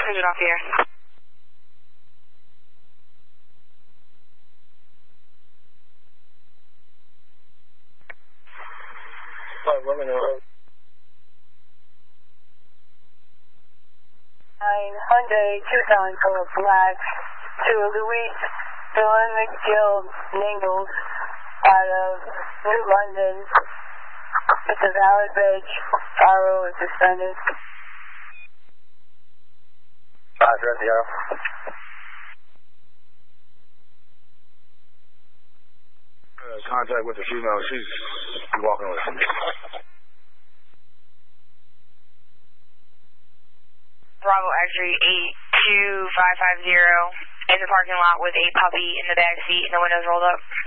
Turn it off here. Let me know. 9 Hyundai Tucson color black to Louise Dylan McGill Ningles out of New London. It's a valid badge. RO is suspended. Address the arrow. Contact with the female. She's walking with me. Bravo X-ray 82550 in the parking lot with a puppy in the back seat and the windows rolled up.